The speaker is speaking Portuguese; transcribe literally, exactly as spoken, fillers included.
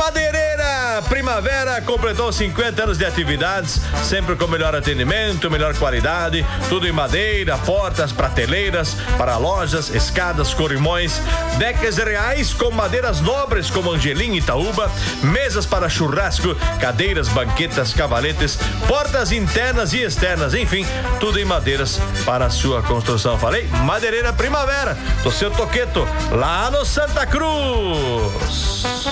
Madeireira Primavera completou cinquenta anos de atividades, sempre com melhor atendimento, melhor qualidade, tudo em madeira, portas, prateleiras para lojas, escadas, corrimões, decks reais com madeiras nobres como Angelim e Itaúba, mesas para churrasco, cadeiras, banquetas, cavaletes, portas internas e externas, enfim, tudo em madeiras para a sua construção. Falei, Madeireira Primavera, do seu Toqueto, lá no Santa Cruz.